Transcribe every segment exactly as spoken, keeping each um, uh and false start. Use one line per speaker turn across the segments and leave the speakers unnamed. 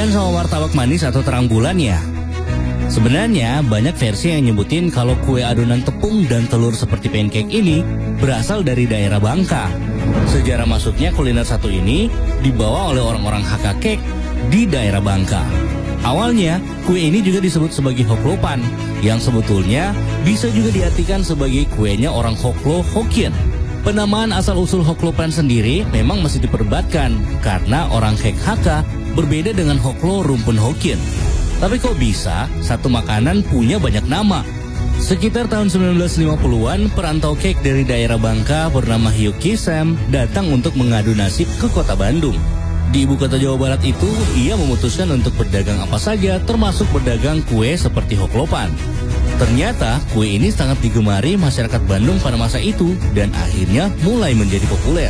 Hokian sama martabak manis atau terang bulan ya? Sebenarnya banyak versi yang nyebutin kalau kue adonan tepung dan telur seperti pancake ini berasal dari daerah Bangka. Sejarah masuknya kuliner satu ini dibawa oleh orang-orang Hakka Cake di daerah Bangka. Awalnya, kue ini juga disebut sebagai hoklopan, yang sebetulnya bisa juga diartikan sebagai kuenya orang Hoklo Hokkien. Penamaan asal-usul hoklopan sendiri memang masih diperdebatkan, karena orang Kek Hakka berbeda dengan Hoklo rumpun Hokkien. Tapi kok bisa satu makanan punya banyak nama? Sekitar tahun sembilan belas lima puluhan, perantau kek dari daerah Bangka bernama Hieu Ki Sam datang untuk mengadu nasib ke kota Bandung. Di ibu kota Jawa Barat itu, ia memutuskan untuk berdagang apa saja, termasuk berdagang kue seperti hoklopan. Ternyata, kue ini sangat digemari masyarakat Bandung pada masa itu, dan akhirnya mulai menjadi populer.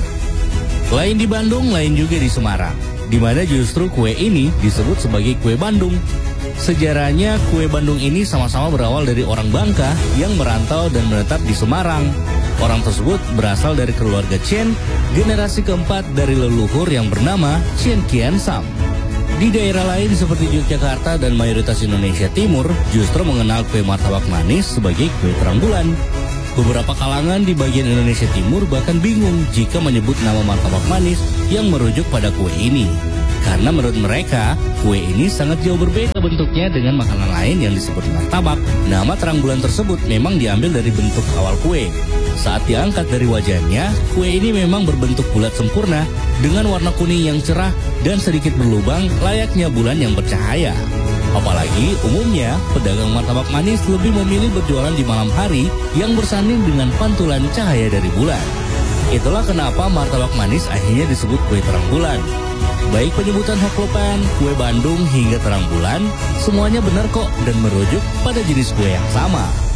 Lain di Bandung, lain juga di Semarang, di mana justru kue ini disebut sebagai kue Bandung. Sejarahnya, kue Bandung ini sama-sama berawal dari orang Bangka yang merantau dan menetap di Semarang. Orang tersebut berasal dari keluarga Chen, generasi keempat dari leluhur yang bernama Chen Kian Sam. Di daerah lain seperti Yogyakarta dan mayoritas Indonesia Timur justru mengenal kue martabak manis sebagai kue terang bulan. Beberapa kalangan di bagian Indonesia Timur bahkan bingung jika menyebut nama martabak manis yang merujuk pada kue ini. Karena menurut mereka, kue ini sangat jauh berbeda bentuknya dengan makanan lain yang disebut martabak. Nama terang bulan tersebut memang diambil dari bentuk awal kue. Saat diangkat dari wajannya, kue ini memang berbentuk bulat sempurna dengan warna kuning yang cerah dan sedikit berlubang layaknya bulan yang bercahaya. Apalagi umumnya pedagang martabak manis lebih memilih berjualan di malam hari yang bersanding dengan pantulan cahaya dari bulan. Itulah kenapa martabak manis akhirnya disebut kue terang bulan. Baik penyebutan hoklopan, kue Bandung hingga terang bulan, semuanya benar kok dan merujuk pada jenis kue yang sama.